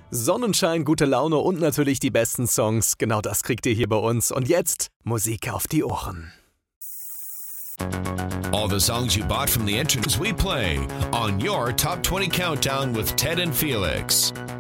Sonnenschein, gute Laune und natürlich die besten Songs. Genau das kriegt ihr hier bei uns. Und jetzt Musik auf die Ohren. All the songs you bought from the entrance we play on your Top 20 Countdown with Ted and Felix.